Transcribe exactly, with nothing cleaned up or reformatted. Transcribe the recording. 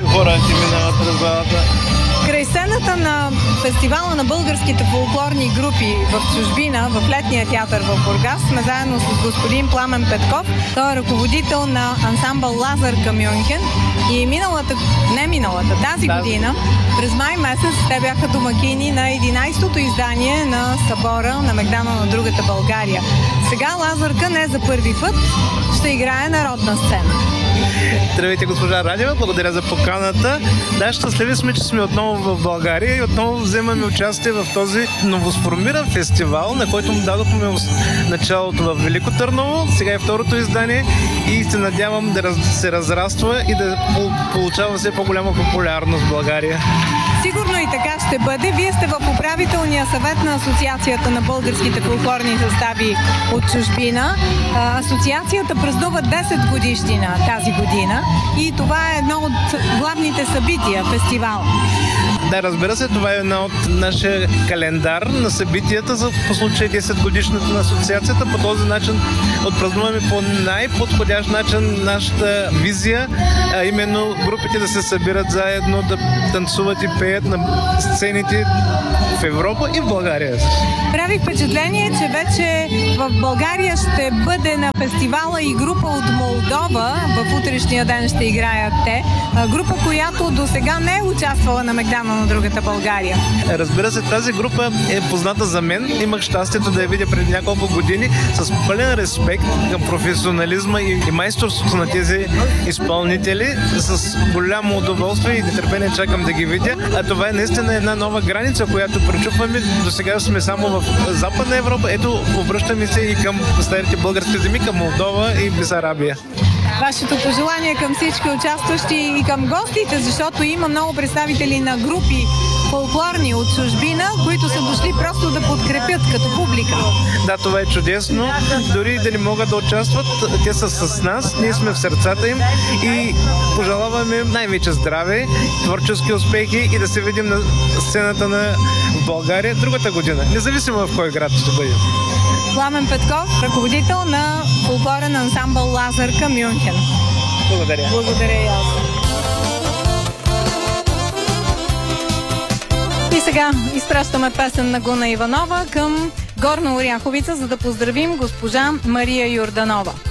Хора ти минават през главата. Край сцената на фестивала на българските фолклорни групи в чужбина, в летния театър в Бургас, сме заедно с господин Пламен Петков. Той е ръководител на ансамбъл Лазарка Мюнхен и миналата, не миналата, тази да. година, през май месец, те бяха домакини на единайсетото издание на събора на Мегдана на другата България. Сега Лазарка не за първи път ще играе народна сцена. Здравейте, госпожа Радева, благодаря за поканата. Да, щастливи сме, че сме отново в България и отново вземаме участие в този новосформиран фестивал, на който му дадохме началото в Велико Търново. Сега е второто издание и се надявам да се разраства и да получава все по-голяма популярност в България. Сигурно и така ще бъде. Вие сте в управителния съвет на Асоциацията на българските фолклорни състави от чужбина. Асоциацията празнува десет годишнина тази година и това е едно от главните събития, фестивал. Да, разбира се, това е една от нашия календар на събитията за по случай десет годишната на асоциацията. По този начин отпразнуваме по най-подходящ начин нашата визия, а именно групите да се събират заедно, да танцуват и пеят на сцените в Европа и в България. Прави впечатление, че вече в България ще бъде на фестивала и група от Молдова. В утрешния ден ще играят те. Група, която до сега не е участвала на Мегдана на другата България. Разбира се, тази група е позната за мен. Имах щастието да я видя преди няколко години с пълен респект към професионализма и, и майсторството на тези изпълнители. С голямо удоволствие и нетърпение чакам да ги видя. А това е наистина една нова граница, която пречупваме. До сега сме само в Западна Европа. Ето, обръщаме се и към старите български земи, към Молдова и Бесарабия. Вашето пожелание към всички участващи и към гостите, защото има много представители на групи фолклорни от чужбина, които са дошли просто да подкрепят като публика. Да, това е чудесно. Дори да не могат да участват, те са с нас, ние сме в сърцата им и пожелаваме най-вече здраве, творчески успехи и да се видим на сцената на България другата година, независимо в кой град ще бъде. Пламен Петков, ръководител на фолклорен ансамбъл Лазарка Мюнхен. Благодаря. Благодаря и аз. И сега изпращаме песен на Гуна Иванова към Горна Оряховица, за да поздравим госпожа Мария Йорданова.